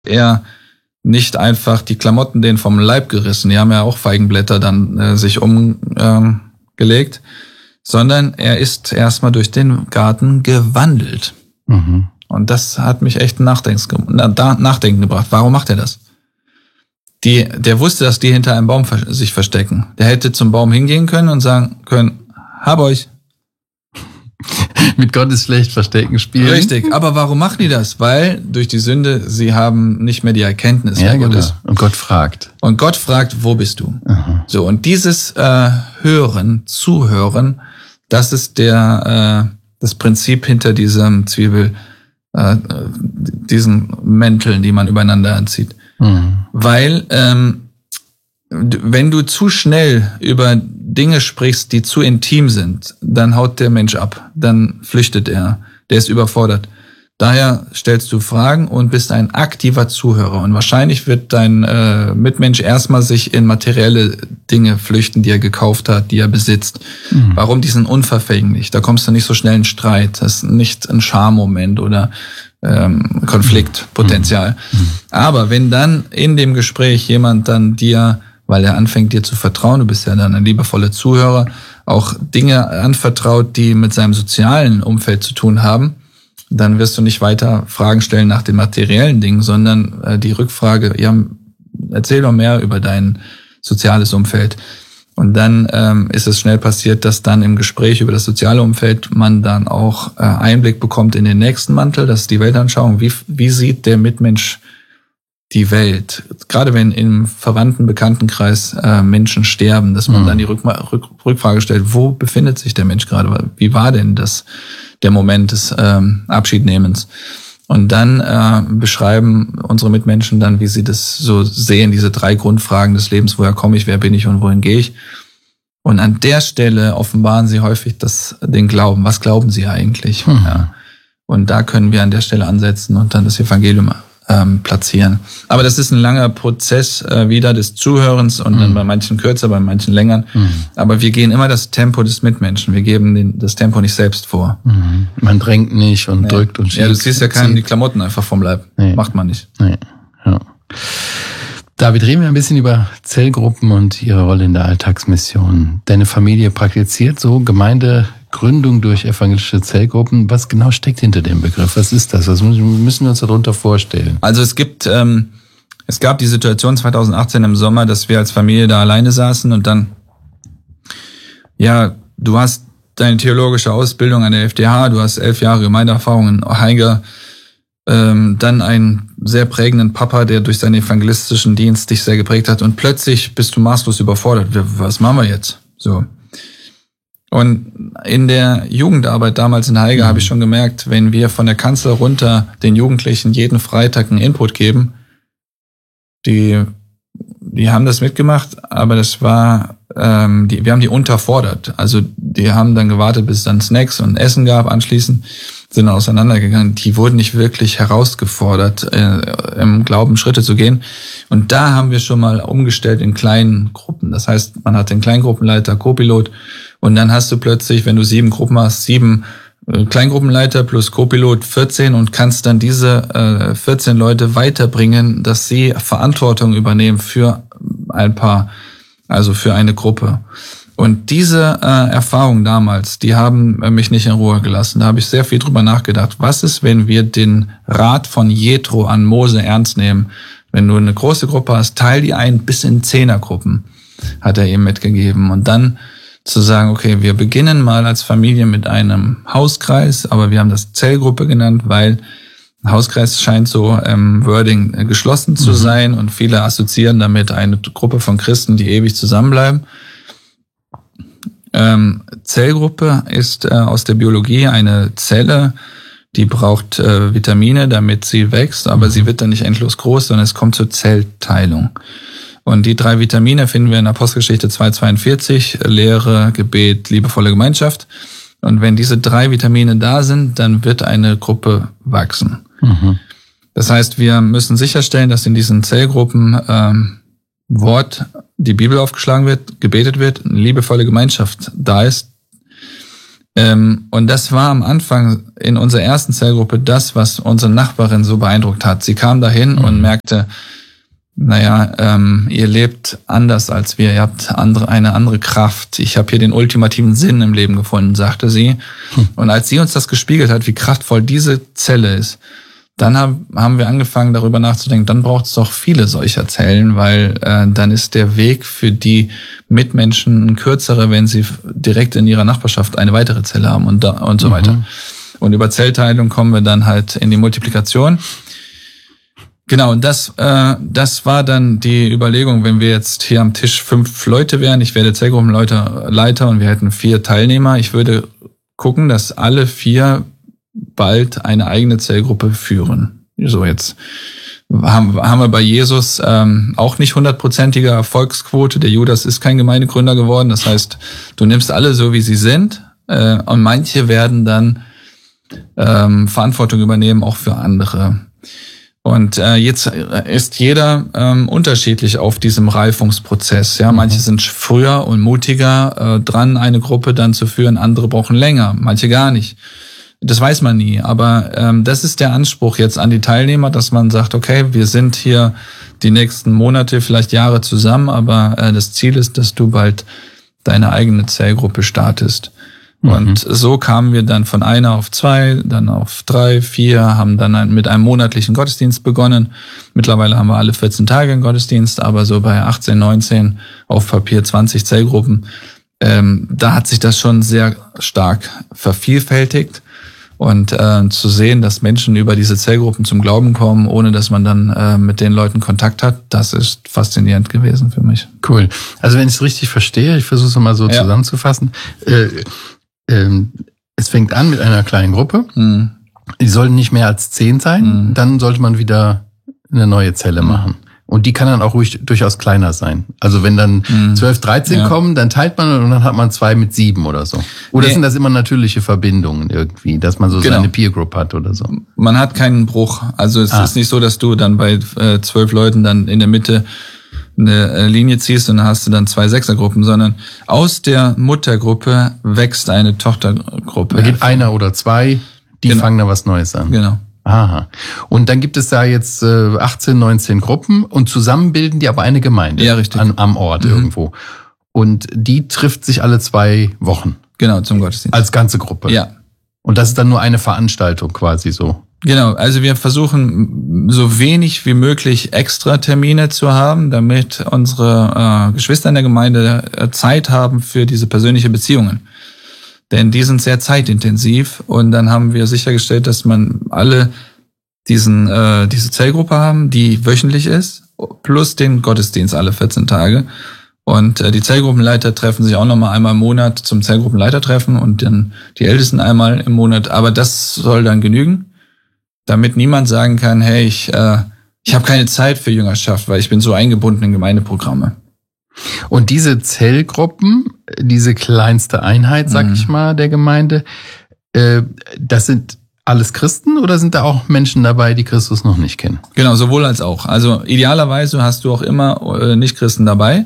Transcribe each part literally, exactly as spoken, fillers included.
er nicht einfach die Klamotten denen vom Leib gerissen, die haben ja auch Feigenblätter dann äh, sich umgelegt, ähm, sondern er ist erstmal durch den Garten gewandelt. Mhm. Und das hat mich echt nachdenken, nachdenken gebracht. Warum macht er das? Die, der wusste, dass die hinter einem Baum sich verstecken. Der hätte zum Baum hingehen können und sagen können, hab euch. Mit Gott ist schlecht verstecken spielen. Richtig, aber warum machen die das? Weil durch die Sünde, sie haben nicht mehr die Erkenntnis ja, von Gottes. Genau. Und Gott fragt. Und Gott fragt, wo bist du? Aha. So, und dieses äh, Hören, Zuhören, das ist der äh, das Prinzip hinter diesem Zwiebel, äh, diesen Mänteln, die man übereinander anzieht. Mhm. Weil ähm, wenn du zu schnell über Dinge sprichst, die zu intim sind, dann haut der Mensch ab, dann flüchtet er, der ist überfordert. Daher stellst du Fragen und bist ein aktiver Zuhörer. Und wahrscheinlich wird dein äh, Mitmensch erstmal sich in materielle Dinge flüchten, die er gekauft hat, die er besitzt. Mhm. Warum? Die sind unverfänglich. Da kommst du nicht so schnell in Streit. Das ist nicht ein Schammoment oder ähm, Konfliktpotenzial. Mhm. Aber wenn dann in dem Gespräch jemand dann dir, weil er anfängt dir zu vertrauen, du bist ja dann ein liebevoller Zuhörer, auch Dinge anvertraut, die mit seinem sozialen Umfeld zu tun haben, dann wirst du nicht weiter Fragen stellen nach den materiellen Dingen, sondern äh, die Rückfrage, ja, erzähl doch mehr über dein soziales Umfeld. Und dann ähm, ist es schnell passiert, dass dann im Gespräch über das soziale Umfeld man dann auch äh, Einblick bekommt in den nächsten Mantel, das ist die Weltanschauung. Wie, wie sieht der Mitmensch die Welt? Gerade wenn im verwandten Bekanntenkreis äh, Menschen sterben, dass man mhm. dann die Rück, Rück, Rückfrage stellt, wo befindet sich der Mensch gerade? Wie war denn das der Moment des ähm, Abschiednehmens? Und dann äh, beschreiben unsere Mitmenschen dann, wie sie das so sehen, diese drei Grundfragen des Lebens: Woher komme ich, wer bin ich und wohin gehe ich? Und an der Stelle offenbaren sie häufig das, den Glauben. Was glauben sie eigentlich? Mhm. Ja. Und da können wir an der Stelle ansetzen und dann das Evangelium ähm, platzieren. Aber das ist ein langer Prozess äh, wieder des Zuhörens und mhm. dann bei manchen kürzer, bei manchen länger. Mhm. Aber wir gehen immer das Tempo des Mitmenschen. Wir geben den, das Tempo nicht selbst vor. Mhm. Man drängt nicht und nee. drückt und schiebt. Ja, du ziehst ja keinem die Klamotten einfach vom Leib. Nee. Macht man nicht. Nee. Ja. David, reden wir ein bisschen über Zellgruppen und ihre Rolle in der Alltagsmission. Deine Familie praktiziert so Gemeindegründung durch evangelische Zellgruppen. Was genau steckt hinter dem Begriff? Was ist das? Was müssen wir uns darunter vorstellen? Also es gibt, ähm, es gab die Situation zwanzig achtzehn im Sommer, dass wir als Familie da alleine saßen und dann, ja, du hast deine theologische Ausbildung an der F D H, du hast elf Jahre Gemeindeerfahrung in Haiger, ähm, dann einen sehr prägenden Papa, der durch seinen evangelistischen Dienst dich sehr geprägt hat und plötzlich bist du maßlos überfordert. Was machen wir jetzt? So. Und in der Jugendarbeit damals in Haiger mhm. habe ich schon gemerkt, wenn wir von der Kanzel runter den Jugendlichen jeden Freitag einen Input geben, die, die haben das mitgemacht, aber das war, ähm, die, wir haben die unterfordert. Also die haben dann gewartet, bis es dann Snacks und Essen gab anschließend, sind dann auseinandergegangen. Die wurden nicht wirklich herausgefordert, äh, im Glauben Schritte zu gehen. Und da haben wir schon mal umgestellt in kleinen Gruppen. Das heißt, man hat den Kleingruppenleiter, Co-Pilot, und dann hast du plötzlich, wenn du sieben Gruppen hast, sieben äh, Kleingruppenleiter plus Co-Pilot, vierzehn, und kannst dann diese äh, vierzehn Leute weiterbringen, dass sie Verantwortung übernehmen für ein Paar, also für eine Gruppe. Und diese äh, Erfahrungen damals, die haben mich nicht in Ruhe gelassen. Da habe ich sehr viel drüber nachgedacht. Was ist, wenn wir den Rat von Jethro an Mose ernst nehmen? Wenn du eine große Gruppe hast, teil die ein bis in Zehnergruppen, hat er ihm mitgegeben. Und dann zu sagen, okay, wir beginnen mal als Familie mit einem Hauskreis, aber wir haben das Zellgruppe genannt, weil Hauskreis scheint so im Wording äh, geschlossen zu mhm. sein und viele assoziieren damit eine Gruppe von Christen, die ewig zusammenbleiben. Ähm, Zellgruppe ist äh, aus der Biologie eine Zelle, die braucht äh, Vitamine, damit sie wächst, aber mhm. sie wird dann nicht endlos groß, sondern es kommt zur Zellteilung. Und die drei Vitamine finden wir in Apostelgeschichte zwei zweiundvierzig, Lehre, Gebet, liebevolle Gemeinschaft. Und wenn diese drei Vitamine da sind, dann wird eine Gruppe wachsen. Mhm. Das heißt, wir müssen sicherstellen, dass in diesen Zellgruppen ähm, Wort, die Bibel aufgeschlagen wird, gebetet wird, eine liebevolle Gemeinschaft da ist. Ähm, und das war am Anfang in unserer ersten Zellgruppe das, was unsere Nachbarin so beeindruckt hat. Sie kam dahin mhm. und merkte, naja, ähm, ihr lebt anders als wir, ihr habt andere, eine andere Kraft. Ich habe hier den ultimativen Sinn im Leben gefunden, sagte sie. Hm. Und als sie uns das gespiegelt hat, wie kraftvoll diese Zelle ist, dann haben, haben wir angefangen, darüber nachzudenken, dann braucht es doch viele solcher Zellen, weil äh, dann ist der Weg für die Mitmenschen ein kürzerer, wenn sie direkt in ihrer Nachbarschaft eine weitere Zelle haben und, da, und so mhm. weiter. Und über Zellteilung kommen wir dann halt in die Multiplikation. Genau, und das, äh, das war dann die Überlegung, wenn wir jetzt hier am Tisch fünf Leute wären, ich wäre Zellgruppenleiter Leiter und wir hätten vier Teilnehmer, ich würde gucken, dass alle vier bald eine eigene Zellgruppe führen. So, jetzt haben, haben wir bei Jesus ähm, auch nicht hundertprozentige Erfolgsquote. Der Judas ist kein Gemeindegründer geworden, das heißt, du nimmst alle so, wie sie sind, äh, und manche werden dann ähm, Verantwortung übernehmen, auch für andere. Und äh, jetzt ist jeder ähm, unterschiedlich auf diesem Reifungsprozess. Ja, manche mhm. sind früher und mutiger äh, dran, eine Gruppe dann zu führen, andere brauchen länger, manche gar nicht. Das weiß man nie, aber ähm, das ist der Anspruch jetzt an die Teilnehmer, dass man sagt, okay, wir sind hier die nächsten Monate, vielleicht Jahre zusammen, aber äh, das Ziel ist, dass du bald deine eigene Zellgruppe startest. Und mhm. so kamen wir dann von einer auf zwei, dann auf drei, vier, haben dann ein, mit einem monatlichen Gottesdienst begonnen. Mittlerweile haben wir alle vierzehn Tage einen Gottesdienst, aber so bei achtzehn, neunzehn, auf Papier zwanzig Zellgruppen. Ähm, da hat sich das schon sehr stark vervielfältigt. Und äh, zu sehen, dass Menschen über diese Zellgruppen zum Glauben kommen, ohne dass man dann äh, mit den Leuten Kontakt hat, das ist faszinierend gewesen für mich. Cool. Also wenn ich es richtig verstehe, ich versuche es mal so ja. zusammenzufassen, äh, äh, es fängt an mit einer kleinen Gruppe, mhm. die sollten nicht mehr als zehn sein, mhm. dann sollte man wieder eine neue Zelle mhm. machen. Und die kann dann auch ruhig durchaus kleiner sein. Also wenn dann mhm. zwölf, dreizehn ja. kommen, dann teilt man und dann hat man zwei mit sieben oder so. Oder nee. sind das immer natürliche Verbindungen irgendwie, dass man so genau. seine Peer Group hat oder so? Man hat keinen Bruch. Also es ah. ist nicht so, dass du dann bei äh, zwölf Leuten dann in der Mitte eine Linie ziehst und dann hast du dann zwei Sechsergruppen, sondern aus der Muttergruppe wächst eine Tochtergruppe. Da geht einer oder zwei, die genau. fangen da was Neues an. Genau. Aha. Und dann gibt es da jetzt äh, achtzehn, neunzehn Gruppen und zusammen bilden die aber eine Gemeinde. Ja, richtig. An, am Ort mhm. irgendwo. Und die trifft sich alle zwei Wochen. Genau, zum Gottesdienst. Als ganze Gruppe. Ja. Und das ist dann nur eine Veranstaltung quasi so. Genau, also wir versuchen so wenig wie möglich extra Termine zu haben, damit unsere äh, Geschwister in der Gemeinde äh, Zeit haben für diese persönliche Beziehungen. Denn die sind sehr zeitintensiv und dann haben wir sichergestellt, dass man alle diesen äh, diese Zellgruppe haben, die wöchentlich ist, plus den Gottesdienst alle vierzehn Tage. Und äh, die Zellgruppenleiter treffen sich auch nochmal einmal im Monat zum Zellgruppenleitertreffen und dann die Ältesten einmal im Monat. Aber das soll dann genügen, damit niemand sagen kann, hey, ich äh, ich habe keine Zeit für Jüngerschaft, weil ich bin so eingebunden in Gemeindeprogramme. Und diese Zellgruppen, diese kleinste Einheit, sag mhm. ich mal, der Gemeinde, äh, das sind alles Christen oder sind da auch Menschen dabei, die Christus noch nicht kennen? Genau, sowohl als auch. Also idealerweise hast du auch immer äh, Nicht-Christen dabei.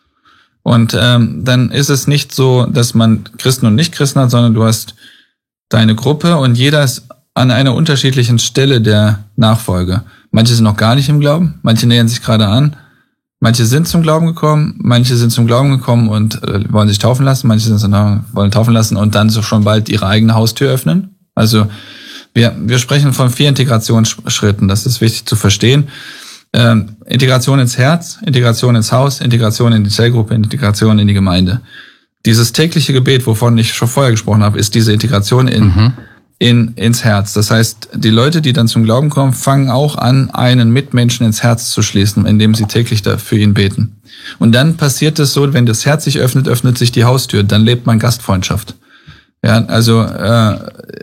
Und ähm, dann ist es nicht so, dass man Christen und Nicht-Christen hat, sondern du hast deine Gruppe und jeder ist an einer unterschiedlichen Stelle der Nachfolge. Manche sind noch gar nicht im Glauben, manche nähern sich gerade an. Manche sind zum Glauben gekommen, manche sind zum Glauben gekommen und äh, wollen sich taufen lassen, manche sind wollen taufen lassen und dann so schon bald ihre eigene Haustür öffnen. Also wir wir sprechen von vier Integrationsschritten, das ist wichtig zu verstehen. Ähm, Integration ins Herz, Integration ins Haus, Integration in die Zellgruppe, Integration in die Gemeinde. Dieses tägliche Gebet, wovon ich schon vorher gesprochen habe, ist diese Integration in mhm. in ins Herz. Das heißt, die Leute, die dann zum Glauben kommen, fangen auch an, einen Mitmenschen ins Herz zu schließen, indem sie täglich da für ihn beten. Und dann passiert es so, wenn das Herz sich öffnet, öffnet sich die Haustür, dann lebt man Gastfreundschaft. Ja, also äh,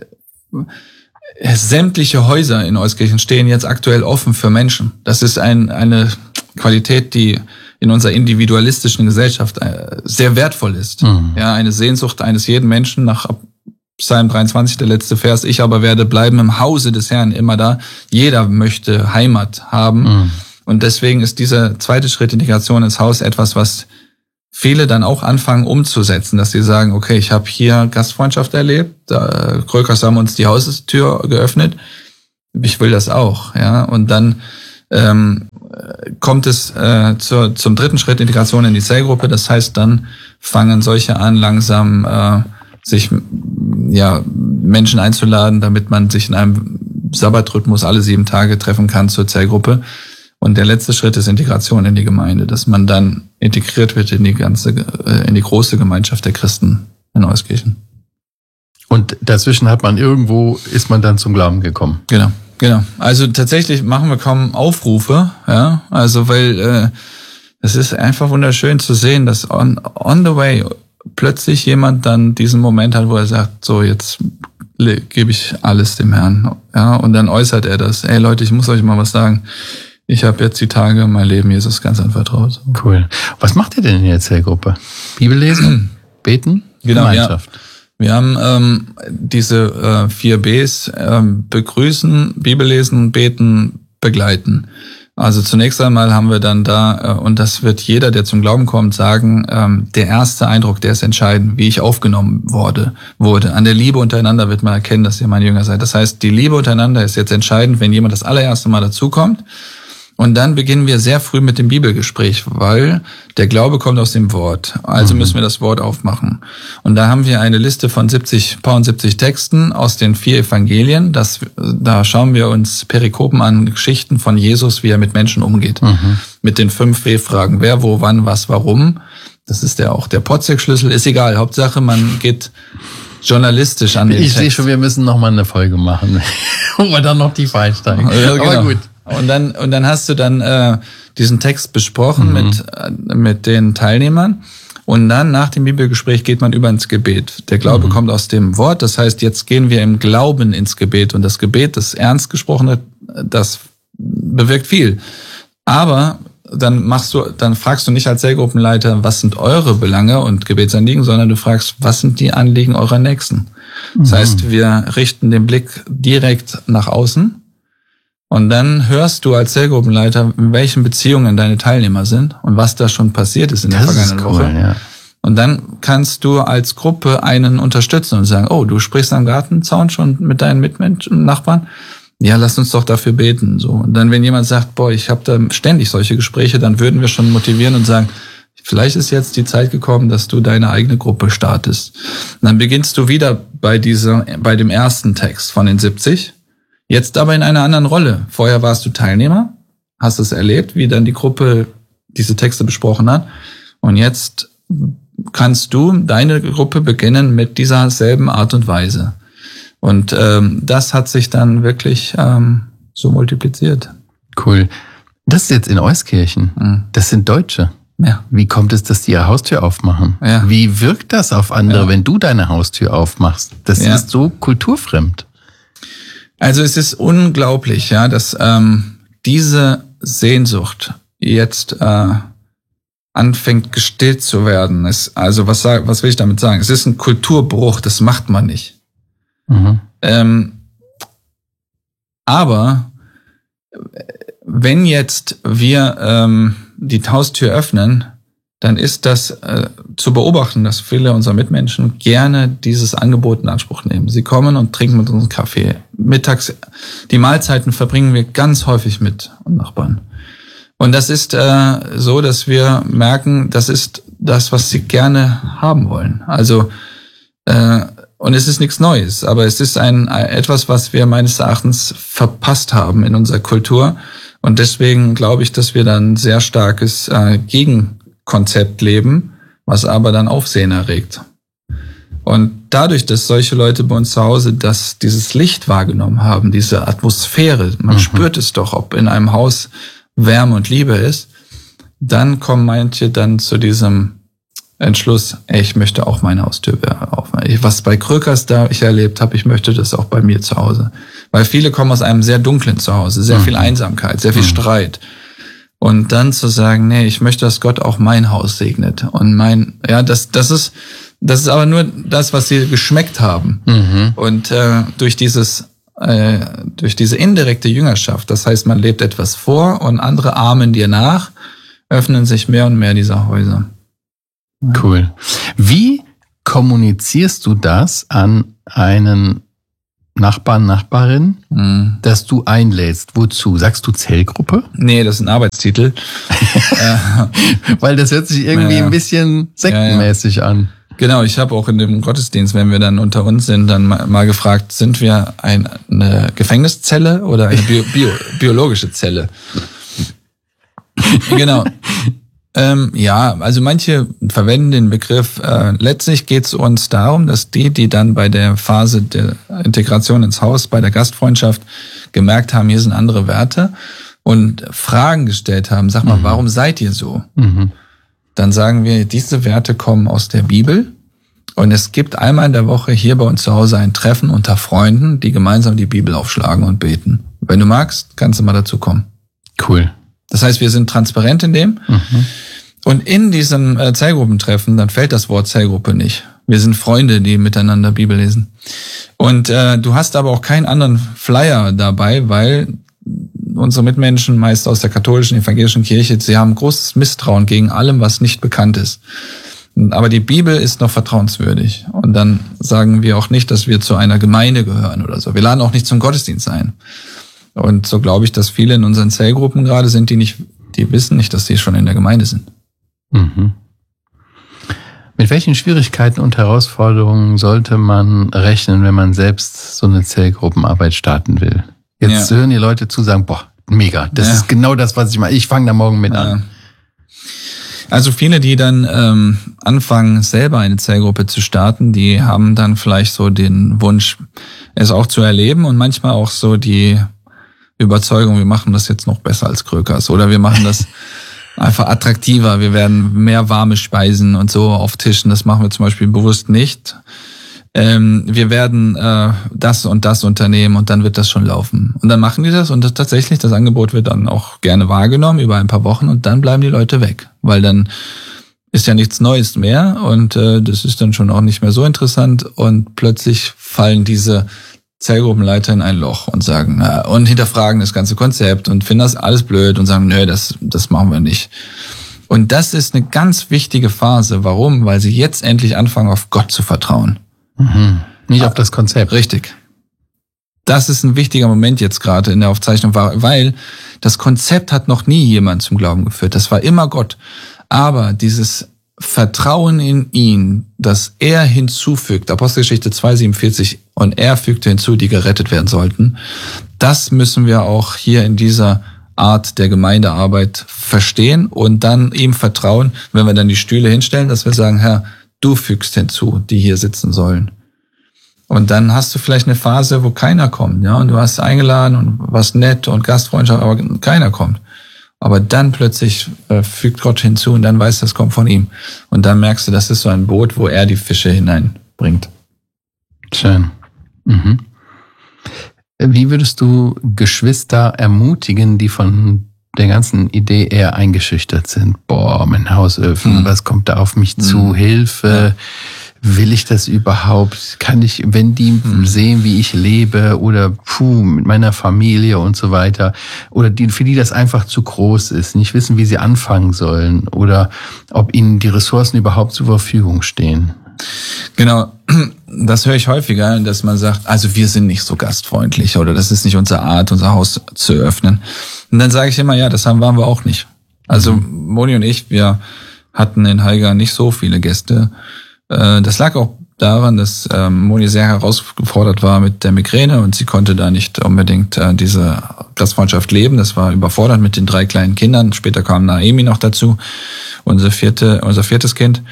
sämtliche Häuser in Euskirchen stehen jetzt aktuell offen für Menschen. Das ist ein, eine Qualität, die in unserer individualistischen Gesellschaft sehr wertvoll ist. Mhm. Ja, eine Sehnsucht eines jeden Menschen nach Psalm dreiundzwanzig, der letzte Vers, ich aber werde bleiben im Hause des Herrn immer da. Jeder möchte Heimat haben. Mhm. Und deswegen ist dieser zweite Schritt, Integration ins Haus, etwas, was viele dann auch anfangen umzusetzen, dass sie sagen, okay, ich habe hier Gastfreundschaft erlebt, da Krökers haben uns die Haustür geöffnet, ich will das auch, ja, und dann ähm, kommt es äh, zur, zum dritten Schritt, Integration in die Zellgruppe, das heißt, dann fangen solche an, langsam äh, sich ja Menschen einzuladen, damit man sich in einem Sabbatrhythmus alle sieben Tage treffen kann zur Zellgruppe. Und der letzte Schritt ist Integration in die Gemeinde, dass man dann integriert wird in die ganze, in die große Gemeinschaft der Christen in Euskirchen. Und dazwischen hat man irgendwo, ist man dann zum Glauben gekommen. Genau, genau. Also tatsächlich machen wir kaum Aufrufe, ja, also weil äh, es ist einfach wunderschön zu sehen, dass on, on the way plötzlich jemand dann diesen Moment hat, wo er sagt, so jetzt gebe ich alles dem Herrn, ja, und dann äußert er das. Ey Leute, ich muss euch mal was sagen. Ich habe jetzt die Tage mein Leben Jesus ganz anvertraut. Cool. Was macht ihr denn in der Zellgruppe? Bibel lesen, beten, genau, Gemeinschaft? Ja. Wir haben ähm, diese äh, vier Bs, ähm, begrüßen, Bibel lesen, beten, begleiten. Also zunächst einmal haben wir dann da, äh, und das wird jeder, der zum Glauben kommt, sagen, ähm, der erste Eindruck, der ist entscheidend, wie ich aufgenommen wurde, wurde. An der Liebe untereinander wird man erkennen, dass ihr meine Jünger seid. Das heißt, die Liebe untereinander ist jetzt entscheidend, wenn jemand das allererste Mal dazukommt. Und dann beginnen wir sehr früh mit dem Bibelgespräch, weil der Glaube kommt aus dem Wort. Also müssen wir das Wort aufmachen. Und da haben wir eine Liste von siebzig, paar siebzig Texten aus den vier Evangelien. Das, da schauen wir uns Perikopen an, Geschichten von Jesus, wie er mit Menschen umgeht. Mhm. Mit den fünf W-Fragen. Wer, wo, wann, was, warum. Das ist ja auch der Potzek-Schlüssel. Ist egal. Hauptsache, man geht journalistisch an den ich Text. Ich sehe schon, wir müssen noch mal eine Folge machen, wo wir dann noch tief einsteigen. Ja, genau. Aber gut. Und dann und dann hast du dann äh, diesen Text besprochen mhm. mit äh, mit den Teilnehmern und dann nach dem Bibelgespräch geht man über ins Gebet. Der Glaube mhm. kommt aus dem Wort, das heißt, jetzt gehen wir im Glauben ins Gebet und das Gebet, das ernst gesprochene, das bewirkt viel. Aber dann machst du dann fragst du nicht als Zellgruppenleiter, was sind eure Belange und Gebetsanliegen, sondern du fragst, was sind die Anliegen eurer Nächsten? Das mhm. heißt, wir richten den Blick direkt nach außen. Und dann hörst du als Zellgruppenleiter, in welchen Beziehungen deine Teilnehmer sind und was da schon passiert ist in der das vergangenen cool, Woche. Ja. Und dann kannst du als Gruppe einen unterstützen und sagen, oh, du sprichst am Gartenzaun schon mit deinen Mitmenschen, Nachbarn? Ja, lass uns doch dafür beten. So. Und dann, wenn jemand sagt, boah, ich habe da ständig solche Gespräche, dann würden wir schon motivieren und sagen, vielleicht ist jetzt die Zeit gekommen, dass du deine eigene Gruppe startest. Und dann beginnst du wieder bei dieser, bei dem ersten Text von den siebzig. Jetzt aber in einer anderen Rolle. Vorher warst du Teilnehmer, hast es erlebt, wie dann die Gruppe diese Texte besprochen hat. Und jetzt kannst du deine Gruppe beginnen mit dieser selben Art und Weise. Und ähm, das hat sich dann wirklich ähm, so multipliziert. Cool. Das ist jetzt in Euskirchen. Mhm. Das sind Deutsche. Ja. Wie kommt es, dass die ihre Haustür aufmachen? Ja. Wie wirkt das auf andere, ja. wenn du deine Haustür aufmachst? Das ja. ist so kulturfremd. Also es ist unglaublich, ja, dass ähm, diese Sehnsucht jetzt äh, anfängt gestillt zu werden. Es, also was sag, was will ich damit sagen? Es ist ein Kulturbruch, das macht man nicht. Mhm. Ähm, aber wenn jetzt wir ähm, die Haustür öffnen, dann ist das äh, zu beobachten, dass viele unserer Mitmenschen gerne dieses Angebot in Anspruch nehmen. Sie kommen und trinken mit uns Kaffee. Mittags, die Mahlzeiten verbringen wir ganz häufig mit Nachbarn. Und das ist äh, so, dass wir merken, das ist das, was sie gerne haben wollen. Also äh, und es ist nichts Neues, aber es ist ein etwas, was wir meines Erachtens verpasst haben in unserer Kultur. Und deswegen glaube ich, dass wir dann ein sehr starkes äh, Gegenkonzept leben, was aber dann Aufsehen erregt. Und dadurch, dass solche Leute bei uns zu Hause das, dieses Licht wahrgenommen haben, diese Atmosphäre, man mhm. spürt es doch, ob in einem Haus Wärme und Liebe ist, dann kommen manche dann zu diesem Entschluss, ey, ich möchte auch meine Haustür aufmachen. Was bei Krökers da ich erlebt habe, ich möchte das auch bei mir zu Hause. Weil viele kommen aus einem sehr dunklen Zuhause, sehr mhm. viel Einsamkeit, sehr viel mhm. Streit. Und dann zu sagen, nee, ich möchte, dass Gott auch mein Haus segnet. Und mein, ja, das, das ist, das ist aber nur das, was sie geschmeckt haben. Mhm. Und äh, durch dieses, äh, durch diese indirekte Jüngerschaft, das heißt, man lebt etwas vor und andere ahmen dir nach, öffnen sich mehr und mehr dieser Häuser. Cool. Wie kommunizierst du das an einen Nachbarn, Nachbarin, mhm. dass du einlädst? Wozu? Sagst du Zellgruppe? Nee, das ist ein Arbeitstitel. Weil das hört sich irgendwie ja, ja. ein bisschen sektenmäßig ja, ja. an. Genau, ich habe auch in dem Gottesdienst, wenn wir dann unter uns sind, dann mal gefragt, sind wir eine Gefängniszelle oder eine Bio, Bio, biologische Zelle? Genau. Ähm, ja, also manche verwenden den Begriff, äh, letztlich geht es uns darum, dass die, die dann bei der Phase der Integration ins Haus, bei der Gastfreundschaft gemerkt haben, hier sind andere Werte und Fragen gestellt haben, sag mal, mhm. warum seid ihr so? Mhm. Dann sagen wir, diese Werte kommen aus der Bibel und es gibt einmal in der Woche hier bei uns zu Hause ein Treffen unter Freunden, die gemeinsam die Bibel aufschlagen und beten. Wenn du magst, kannst du mal dazu kommen. Cool. Das heißt, wir sind transparent in dem. Mhm. Und in diesem äh, Zellgruppentreffen, dann fällt das Wort Zellgruppe nicht. Wir sind Freunde, die miteinander Bibel lesen. Und äh, du hast aber auch keinen anderen Flyer dabei, weil unsere Mitmenschen, meist aus der katholischen, evangelischen Kirche, sie haben großes Misstrauen gegen allem, was nicht bekannt ist. Aber die Bibel ist noch vertrauenswürdig. Und dann sagen wir auch nicht, dass wir zu einer Gemeinde gehören oder so. Wir laden auch nicht zum Gottesdienst ein. Und so glaube ich, dass viele in unseren Zellgruppen gerade sind, die nicht, die wissen nicht, dass sie schon in der Gemeinde sind. Mhm. Mit welchen Schwierigkeiten und Herausforderungen sollte man rechnen, wenn man selbst so eine Zellgruppenarbeit starten will? Jetzt ja. hören die Leute zu, sagen, boah, mega, das ja. ist genau das, was ich mache. Ich fange da morgen mit ja. an. Also viele, die dann ähm, anfangen, selber eine Zellgruppe zu starten, die haben dann vielleicht so den Wunsch, es auch zu erleben und manchmal auch so die Überzeugung, wir machen das jetzt noch besser als Krökers oder wir machen das einfach attraktiver, wir werden mehr warme Speisen und so auftischen, das machen wir zum Beispiel bewusst nicht. Ähm, wir werden äh, das und das unternehmen und dann wird das schon laufen. Und dann machen die das und das, tatsächlich, das Angebot wird dann auch gerne wahrgenommen über ein paar Wochen und dann bleiben die Leute weg, weil dann ist ja nichts Neues mehr und äh, das ist dann schon auch nicht mehr so interessant und plötzlich fallen diese Zellgruppenleiter in ein Loch und sagen, na, und hinterfragen das ganze Konzept und finden das alles blöd und sagen, nö, das, das machen wir nicht. Und das ist eine ganz wichtige Phase. Warum? Weil sie jetzt endlich anfangen, auf Gott zu vertrauen. Mhm. Nicht auf das Konzept. Richtig. Das ist ein wichtiger Moment jetzt gerade in der Aufzeichnung, weil das Konzept hat noch nie jemand zum Glauben geführt. Das war immer Gott. Aber dieses Vertrauen in ihn, dass er hinzufügt, Apostelgeschichte zwei siebenundvierzig, und er fügte hinzu, die gerettet werden sollten, das müssen wir auch hier in dieser Art der Gemeindearbeit verstehen und dann ihm vertrauen, wenn wir dann die Stühle hinstellen, dass wir sagen, Herr, du fügst hinzu, die hier sitzen sollen. Und dann hast du vielleicht eine Phase, wo keiner kommt, ja, und du hast eingeladen und warst nett und Gastfreundschaft, aber keiner kommt. Aber dann plötzlich äh, fügt Gott hinzu und dann weißt du, das kommt von ihm. Und dann merkst du, das ist so ein Boot, wo er die Fische hineinbringt. Schön. Mhm. Wie würdest du Geschwister ermutigen, die von der ganzen Idee eher eingeschüchtert sind? Boah, mein Hausöfen, mhm. was kommt da auf mich zu? Mhm. Hilfe. Ja. Will ich das überhaupt? Kann ich, wenn die hm. sehen, wie ich lebe oder puh, mit meiner Familie und so weiter, oder die, für die das einfach zu groß ist, nicht wissen, wie sie anfangen sollen oder ob ihnen die Ressourcen überhaupt zur Verfügung stehen? Genau, das höre ich häufiger, dass man sagt, also wir sind nicht so gastfreundlich oder das ist nicht unsere Art, unser Haus zu öffnen. Und dann sage ich immer, ja, das haben, waren wir auch nicht. Also mhm. Moni und ich, wir hatten in Haiger nicht so viele Gäste. Das lag auch daran, dass ähm, Moni sehr herausgefordert war mit der Migräne und sie konnte da nicht unbedingt äh, diese Gastfreundschaft leben. Das war überfordert mit den drei kleinen Kindern. Später kam Naemi noch dazu, unser vierte, unser viertes Kind.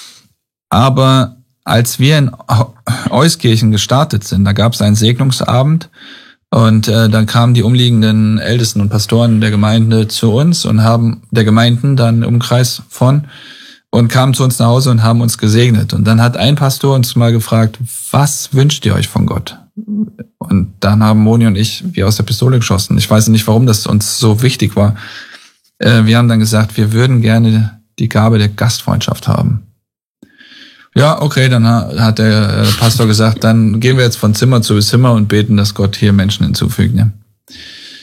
Aber als wir in Euskirchen gestartet sind, da gab es einen Segnungsabend und äh, dann kamen die umliegenden Ältesten und Pastoren der Gemeinde zu uns und haben der Gemeinden dann im Umkreis von und kamen zu uns nach Hause und haben uns gesegnet. Und dann hat ein Pastor uns mal gefragt, was wünscht ihr euch von Gott? Und dann haben Moni und ich wie aus der Pistole geschossen. Ich weiß nicht, warum das uns so wichtig war. Wir haben dann gesagt, wir würden gerne die Gabe der Gastfreundschaft haben. Ja, okay, dann hat der Pastor gesagt, dann gehen wir jetzt von Zimmer zu Zimmer und beten, dass Gott hier Menschen hinzufügt. Ja.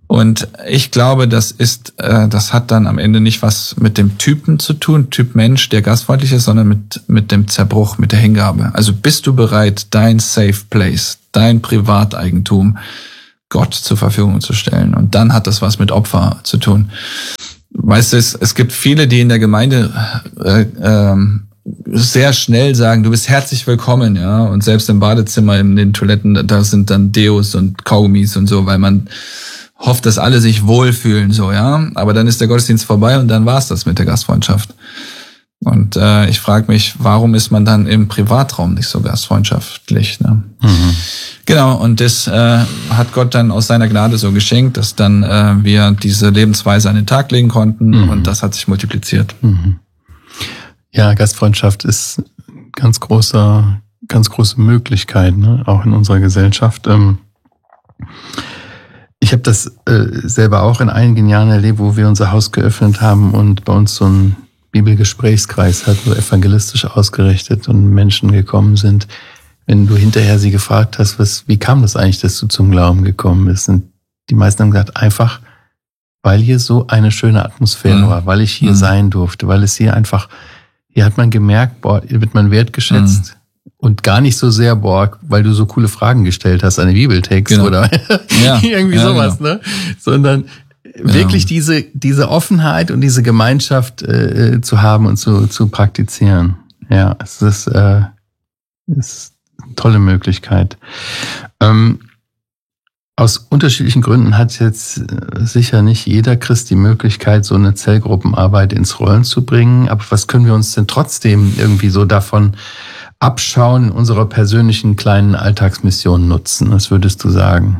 Und ich glaube, das ist, äh, das hat dann am Ende nicht was mit dem Typen zu tun, Typ Mensch, der gastfreundlich ist, sondern mit mit dem Zerbruch, mit der Hingabe. Also bist du bereit, dein Safe Place, dein Privateigentum Gott zur Verfügung zu stellen? Und dann hat das was mit Opfer zu tun. Weißt du, es, es gibt viele, die in der Gemeinde äh, äh, sehr schnell sagen, du bist herzlich willkommen, ja. Und selbst im Badezimmer, in den Toiletten, da sind dann Deos und Kaugummis und so, weil man hofft, dass alle sich wohlfühlen, so, ja. Aber dann ist der Gottesdienst vorbei und dann war's das mit der Gastfreundschaft. Und äh, ich frage mich, warum ist man dann im Privatraum nicht so gastfreundschaftlich, ne? Mhm. Genau, und das äh, hat Gott dann aus seiner Gnade so geschenkt, dass dann äh, wir diese Lebensweise an den Tag legen konnten, mhm. und das hat sich multipliziert. Mhm. Ja, Gastfreundschaft ist ganz großer, ganz große Möglichkeit, ne? Auch in unserer Gesellschaft. Ähm, Ich habe das äh, selber auch in einigen Jahren erlebt, wo wir unser Haus geöffnet haben und bei uns so ein Bibelgesprächskreis hat, so evangelistisch ausgerichtet und Menschen gekommen sind. Wenn du hinterher sie gefragt hast, was, wie kam das eigentlich, dass du zum Glauben gekommen bist? Und die meisten haben gesagt, einfach, weil hier so eine schöne Atmosphäre mhm. war, weil ich hier mhm. sein durfte, weil es hier einfach, hier hat man gemerkt, boah, hier wird man wertgeschätzt. Mhm. Und gar nicht so sehr, boah, weil du so coole Fragen gestellt hast an den Bibeltext, genau. oder ja. irgendwie ja, sowas, genau. ne? Sondern ja. wirklich diese diese Offenheit und diese Gemeinschaft äh, zu haben und zu zu praktizieren. Ja, es ist, äh, ist eine tolle Möglichkeit. Ähm, aus unterschiedlichen Gründen hat jetzt sicher nicht jeder Christ die Möglichkeit, so eine Zellgruppenarbeit ins Rollen zu bringen. Aber was können wir uns denn trotzdem irgendwie so davon abschauen, in unserer persönlichen kleinen Alltagsmission nutzen? Was würdest du sagen?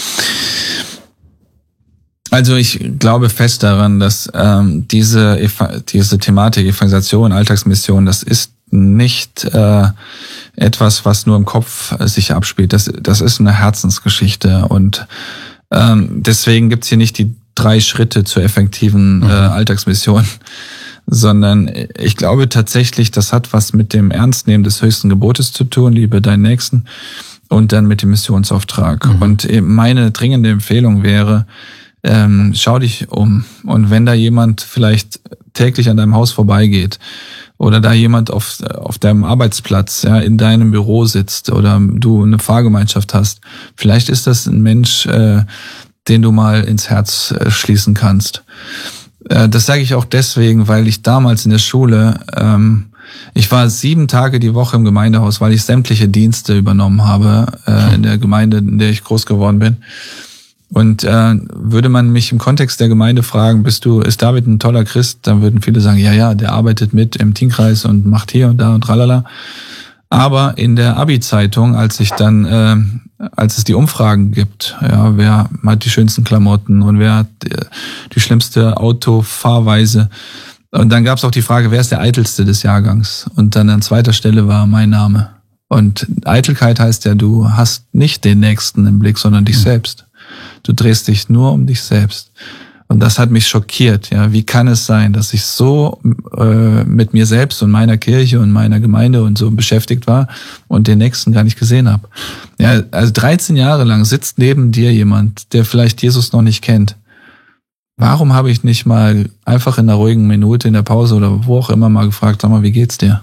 Also ich glaube fest daran, dass ähm, diese diese Thematik Evangelisation, Alltagsmission, das ist nicht äh, etwas, was nur im Kopf sich abspielt. Das das ist eine Herzensgeschichte und ähm, deswegen gibt's hier nicht die drei Schritte zur effektiven mhm. äh, Alltagsmission, sondern ich glaube tatsächlich, das hat was mit dem Ernstnehmen des höchsten Gebotes zu tun, liebe deinen Nächsten, und dann mit dem Missionsauftrag. Mhm. Und meine dringende Empfehlung wäre, ähm, schau dich um. Und wenn da jemand vielleicht täglich an deinem Haus vorbeigeht oder da jemand auf auf deinem Arbeitsplatz, ja, in deinem Büro sitzt oder du eine Fahrgemeinschaft hast, vielleicht ist das ein Mensch, äh, den du mal ins Herz äh, schließen kannst. Das sage ich auch deswegen, weil ich damals in der Schule, ähm, ich war sieben Tage die Woche im Gemeindehaus, weil ich sämtliche Dienste übernommen habe äh, in der Gemeinde, in der ich groß geworden bin. Und äh, würde man mich im Kontext der Gemeinde fragen, bist du, ist David ein toller Christ? Dann würden viele sagen, ja, ja, der arbeitet mit im Teamkreis und macht hier und da und tralala. Aber in der Abi-Zeitung, als ich dann, äh, als es die Umfragen gibt, ja, wer hat die schönsten Klamotten und wer hat die, die schlimmste Autofahrweise, und dann gab es auch die Frage, wer ist der Eitelste des Jahrgangs? Und dann an zweiter Stelle war mein Name. Und Eitelkeit heißt ja, du hast nicht den Nächsten im Blick, sondern dich selbst. Du drehst dich nur um dich selbst. Und das hat mich schockiert. Ja, wie kann es sein, dass ich so äh, mit mir selbst und meiner Kirche und meiner Gemeinde und so beschäftigt war und den Nächsten gar nicht gesehen habe? Ja, also dreizehn Jahre lang sitzt neben dir jemand, der vielleicht Jesus noch nicht kennt. Warum habe ich nicht mal einfach in einer ruhigen Minute in der Pause oder wo auch immer mal gefragt, sag mal, wie geht's dir?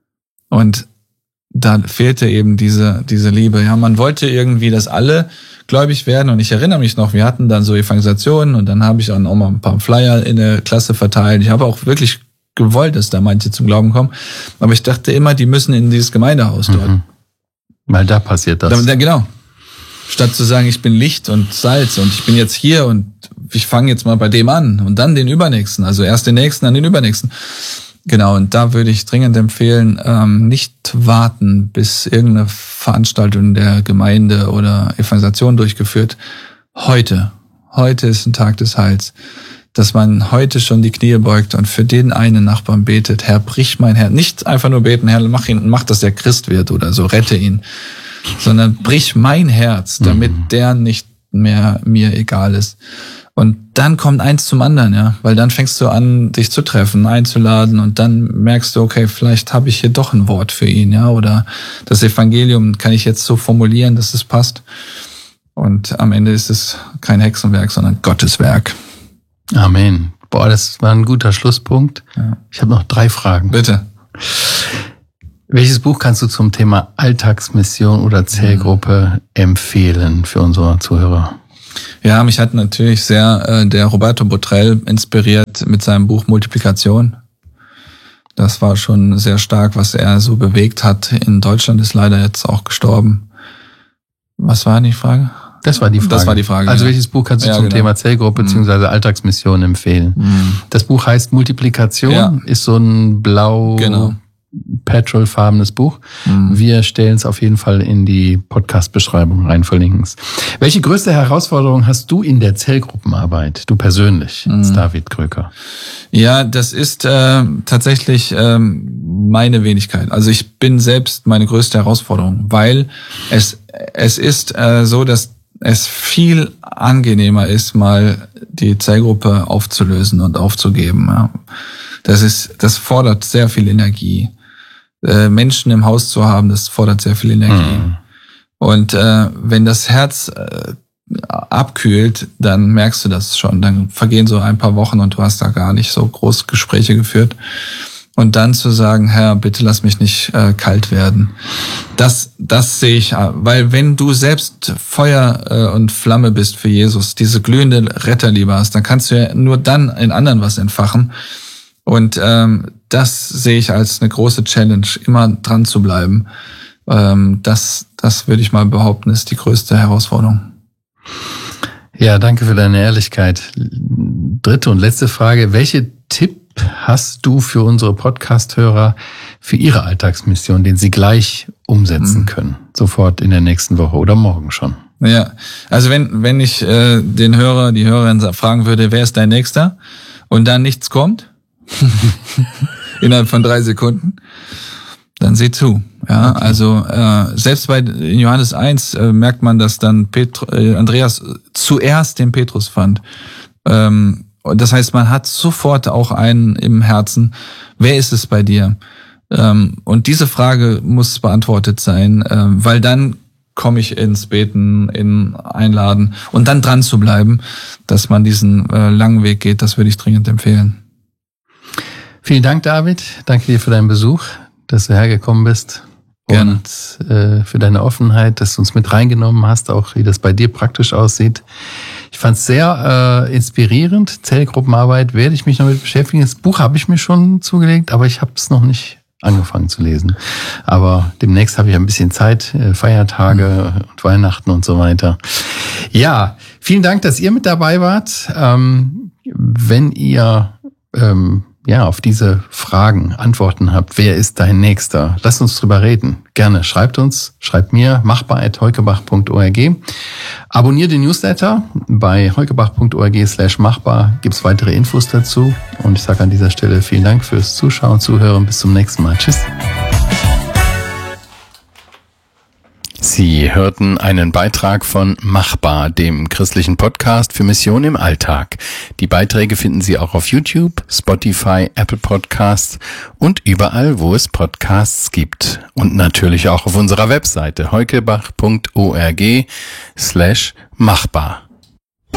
Und da fehlte eben diese diese Liebe. Ja, man wollte irgendwie, dass alle gläubig werden, und ich erinnere mich noch, wir hatten dann so Evangelisationen und dann habe ich auch mal ein paar Flyer in der Klasse verteilt. Ich habe auch wirklich gewollt, dass da manche zum Glauben kommen, aber ich dachte immer, die müssen in dieses Gemeindehaus dort. Mhm. Weil da passiert das. Da, genau. Statt zu sagen, ich bin Licht und Salz und ich bin jetzt hier und ich fange jetzt mal bei dem an und dann den Übernächsten, also erst den Nächsten, dann den Übernächsten. Genau, und da würde ich dringend empfehlen, ähm, nicht warten, bis irgendeine Veranstaltung der Gemeinde oder Evangelisation durchgeführt. Heute, heute ist ein Tag des Heils, dass man heute schon die Knie beugt und für den einen Nachbarn betet, Herr, brich mein Herz. Nicht einfach nur beten, Herr, mach ihn, mach, dass er Christ wird oder so, rette ihn, sondern brich mein Herz, damit mhm. der nicht mehr mir egal ist. Und dann kommt eins zum anderen, ja, weil dann fängst du an, dich zu treffen, einzuladen, und dann merkst du, okay, vielleicht habe ich hier doch ein Wort für ihn, ja, oder das Evangelium kann ich jetzt so formulieren, dass es passt. Und am Ende ist es kein Hexenwerk, sondern Gottes Werk. Amen. Boah, das war ein guter Schlusspunkt. Ja. Ich habe noch drei Fragen. Bitte. Welches Buch kannst du zum Thema Alltagsmission oder Zellgruppe empfehlen für unsere Zuhörer? Ja, mich hat natürlich sehr äh, der Roberto Botrel inspiriert mit seinem Buch Multiplikation. Das war schon sehr stark, was er so bewegt hat. In Deutschland ist leider jetzt auch gestorben. Was war die Frage? Das war die Frage. Das war die Frage. Also ja. welches Buch kannst du ja, zum genau. Thema Zellgruppe bzw. Alltagsmission empfehlen? Mhm. Das Buch heißt Multiplikation, Ja. ist so ein blau Genau. petrolfarbenes Buch. Mhm. Wir stellen es auf jeden Fall in die Podcast-Beschreibung rein, verlinken es. Welche größte Herausforderung hast du in der Zellgruppenarbeit, du persönlich, Mhm. David Kröker? Ja, das ist äh, tatsächlich ähm, meine Wenigkeit. Also ich bin selbst meine größte Herausforderung, weil es es ist äh, so, dass es viel angenehmer ist, mal die Zellgruppe aufzulösen und aufzugeben. Ja. Das ist, das fordert sehr viel Energie. Äh, Menschen im Haus zu haben, das fordert sehr viel Energie. Mhm. Und äh, wenn das Herz äh, abkühlt, dann merkst du das schon. Dann vergehen so ein paar Wochen und du hast da gar nicht so groß Gespräche geführt. Und dann zu sagen, Herr, bitte lass mich nicht äh, kalt werden. Das, das sehe ich, weil wenn du selbst Feuer äh, und Flamme bist für Jesus, diese glühende Retterliebe hast, dann kannst du ja nur dann in anderen was entfachen. Und ähm, das sehe ich als eine große Challenge, immer dran zu bleiben. Ähm, das, das würde ich mal behaupten, ist die größte Herausforderung. Ja, danke für deine Ehrlichkeit. Dritte und letzte Frage. Welche Tipp hast du für unsere Podcast-Hörer für ihre Alltagsmission, den sie gleich umsetzen Mhm. können? Sofort in der nächsten Woche oder morgen schon. Ja, also wenn wenn ich äh, den Hörer, die Hörerin fragen würde, wer ist dein Nächster? Und dann nichts kommt, innerhalb von drei Sekunden, dann sieh zu. Ja, Okay. also äh, selbst bei in Johannes eins äh, merkt man, dass dann Petru, äh, Andreas zuerst den Petrus fand. Ähm, und das heißt, man hat sofort auch einen im Herzen. Wer ist es bei dir? Ähm, und diese Frage muss beantwortet sein, äh, weil dann komme ich ins Beten, in Einladen und dann dran zu bleiben, dass man diesen äh, langen Weg geht, das würde ich dringend empfehlen. Vielen Dank, David. Danke dir für deinen Besuch, dass du hergekommen bist. Gerne. Und äh, für deine Offenheit, dass du uns mit reingenommen hast, auch wie das bei dir praktisch aussieht. Ich fand es sehr äh, inspirierend. Zellgruppenarbeit werde ich mich noch mit beschäftigen. Das Buch habe ich mir schon zugelegt, aber ich habe es noch nicht angefangen zu lesen. Aber demnächst habe ich ein bisschen Zeit, äh, Feiertage mhm. und Weihnachten und so weiter. Ja, vielen Dank, dass ihr mit dabei wart. Ähm, wenn ihr ähm, ja auf diese Fragen Antworten habt, wer ist dein Nächster? Lasst uns drüber reden. Gerne schreibt uns, schreibt mir, machbar at heukebach punkt org. Abonniert den Newsletter. Bei heukebach punkt org slash machbar gibt es weitere Infos dazu. Und ich sage an dieser Stelle vielen Dank fürs Zuschauen, Zuhören. Bis zum nächsten Mal. Tschüss. Sie hörten einen Beitrag von Machbar, dem christlichen Podcast für Mission im Alltag. Die Beiträge finden Sie auch auf YouTube, Spotify, Apple Podcasts und überall, wo es Podcasts gibt. Und natürlich auch auf unserer Webseite heukebach punkt org slash machbar.